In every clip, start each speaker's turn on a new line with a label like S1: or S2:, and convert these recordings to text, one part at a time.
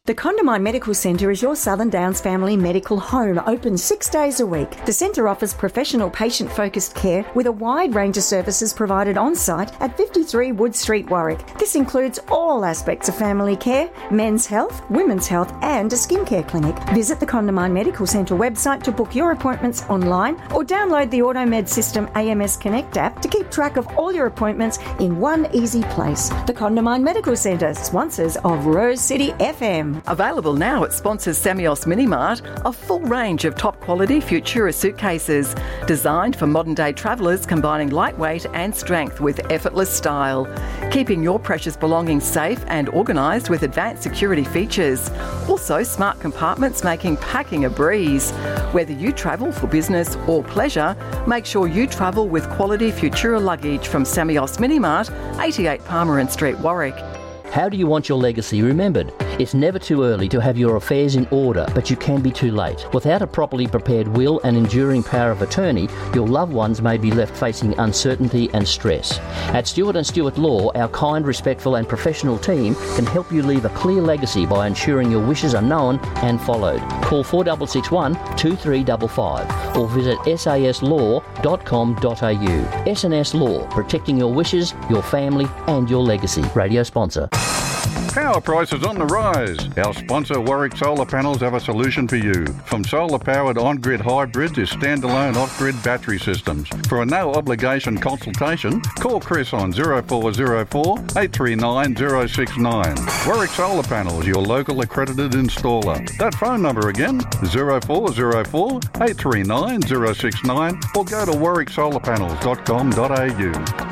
S1: The Condamine Medical Centre is your Southern Downs family medical home, open 6 days a week. The centre offers professional patient-focused care with a wide range of services provided on-site at 53 Wood Street, Warwick. This includes all aspects of family care, men's health, women's health and a skincare clinic. Visit the Condamine Medical Centre website to book your appointments online or download the AutoMed System AMS Connect app to keep track of all your appointments in one easy place. The Condamine Medical Centre, sponsors of Rose City FM.
S2: Available now at sponsors Samios Minimart, a full range of top quality Futura suitcases designed for modern day travellers, combining lightweight and strength with effortless style, keeping your precious belongings safe and organised with advanced security features. Also smart compartments making packing a breeze. Whether you travel for business or pleasure, make sure you travel with quality Futura luggage from Samios Minimart, 88 Palmer Street, Warwick.
S3: How do you want your legacy remembered? It's never too early to have your affairs in order, but you can be too late. Without a properly prepared will and enduring power of attorney, your loved ones may be left facing uncertainty and stress. At Stewart & Stewart Law, our kind, respectful and professional team can help you leave a clear legacy by ensuring your wishes are known and followed. Call 4661 2355 or visit saslaw.com.au. S&S Law, protecting your wishes, your family and your legacy. Radio sponsor.
S4: Power prices on the rise. Our sponsor Warwick Solar Panels have a solution for you. From solar-powered on-grid hybrids to standalone off-grid battery systems. For a no-obligation consultation, call Chris on 0404 839 069. Warwick Solar Panels, your local accredited installer. That phone number again, 0404 839 069 or go to warwicksolarpanels.com.au.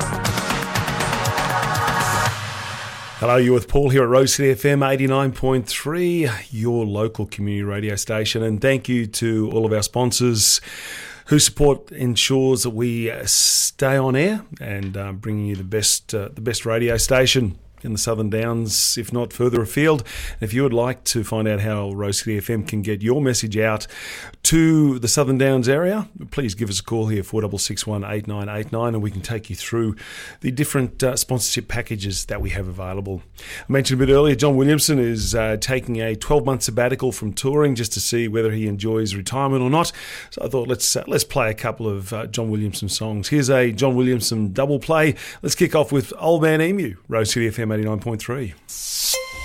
S5: Hello, you're with Paul here at Rose City FM 89.3, your local community radio station. And thank you to all of our sponsors whose support ensures that we stay on air and bringing you the best radio station in the Southern Downs, if not further afield. And if you would like to find out how Rose City FM can get your message out to the Southern Downs area, please give us a call here, 4661 8989, and we can take you through the different sponsorship packages that we have available. I mentioned a bit earlier, John Williamson is taking a 12-month sabbatical from touring just to see whether he enjoys retirement or not. So I thought let's play a couple of John Williamson songs. Here's a John Williamson double play. Let's kick off with Old Man Emu, Rose City FM 89.3.